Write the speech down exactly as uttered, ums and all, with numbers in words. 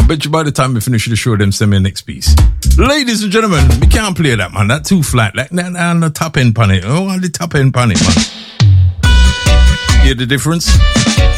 Bet you by the time we finish the show, them send me the next piece. Ladies and gentlemen, we can't play that, man. That too flat. Like that on the top end pan it. Oh, on the top end pan it, man. Hear the difference?